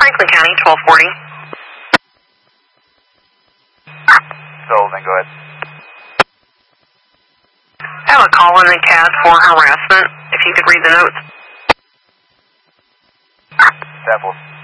Franklin County, 1240. Sullivan, go ahead. I have a call in the CAD for harassment, if you could read the notes. Staples.